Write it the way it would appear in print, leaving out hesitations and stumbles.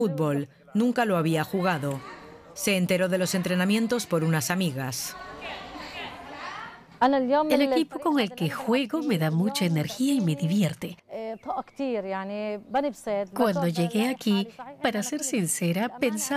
Fútbol, nunca lo había jugado. Se enteró de los entrenamientos por unas amigas. El equipo con el que juego me da mucha energía y me divierte. Cuando llegué aquí, para ser sincera, pensaba